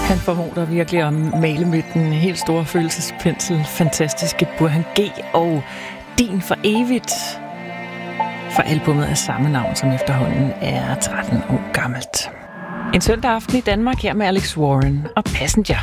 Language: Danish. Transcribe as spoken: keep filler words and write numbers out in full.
Han formår virkelig at male med den helt store følelsespensel. Fantastiske Burhan G. og Din for evigt. For albumet af samme navn, som efterhånden er tretten år gammelt. En søndag aften i Danmark her med Alex Warren og Passenger.